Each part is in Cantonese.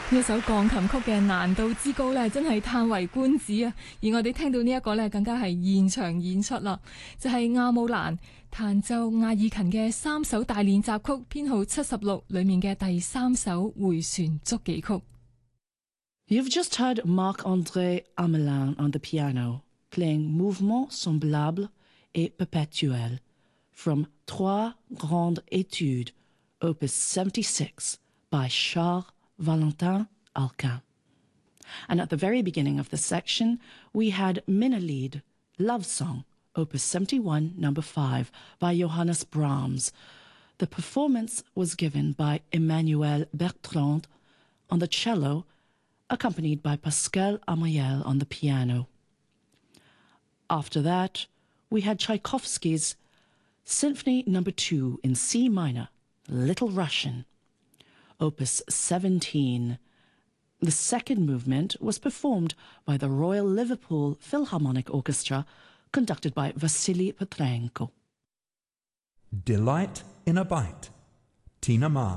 呢首鋼琴曲嘅難度之高呢，真係嘆為觀止啊！而我哋聽到呢一個呢，更加係現場演出啦，就係亞姆蘭彈奏亞爾勤嘅三首大練習曲編號76裏面嘅第3首回旋觸技曲。 You've just heard Marc-André Amelin on the piano, playing Mouvement semblable et perpétuel from Trois Grandes Études, Opus 76 by Charles Valentin Alcan. And at the very beginning of the section, we had Minnelied, Love Song, Opus 71, number 5, by Johannes Brahms. The performance was given by Emmanuel Bertrand on the cello, accompanied by Pascal Amayel on the piano. After that, we had Tchaikovsky's Symphony No. 2 in C minor, Little Russian, Opus 17. The second movement was performed by the Royal Liverpool Philharmonic Orchestra, conducted by Vasily Petrenko. Delight in a Bite, Tina Ma.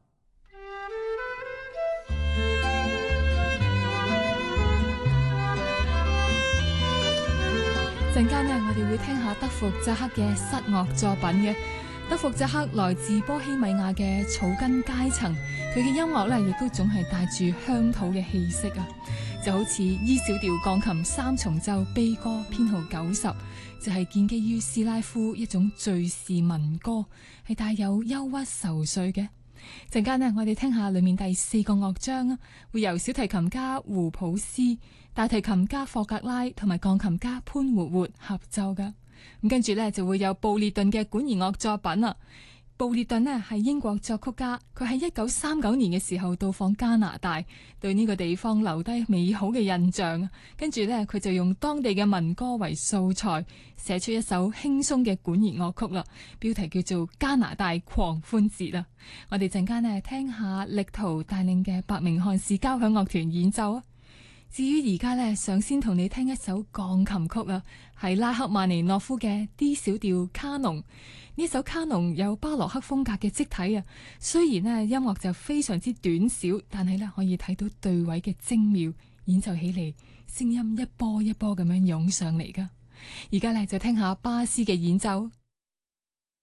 陣間呢，我哋會聽下德福扎克嘅室樂作品嘅。德福扎克來自波希米亞嘅草根階層，佢嘅音樂呢亦都總係帶住鄉土嘅氣息啊！就好似 E 小調鋼琴三重奏悲歌編號90，就係建基於斯拉夫一種敘事民歌，係帶有憂鬱愁緒嘅。陣間呢，我哋聽下裏面第4個樂章啊，會由小提琴家胡普斯、大提琴家霍格拉同埋鋼琴家潘活活合奏噶。咁跟住呢，就會有布列頓嘅管弦樂作品啦。布列頓呢係英國作曲家，佢喺1939年嘅時候到訪加拿大，對呢個地方留低美好嘅印象。跟住呢，佢就用當地嘅民歌為素材，寫出一首輕鬆嘅管弦樂曲啦，標題叫做《加拿大狂歡節》啦。我哋陣間呢，聽下力圖帶領嘅伯明翰市交響樂團演奏啊。至於而家呢，想先同你聽一首鋼琴曲啊，係拉赫曼尼諾夫嘅 D 小調卡農。呢首卡農有巴洛克風格嘅積體啊，雖然呢音樂就非常之短小，但係呢可以睇到對位嘅精妙，演奏起嚟聲音一波一波咁樣湧上嚟噶。而家呢就聽下巴斯嘅演奏。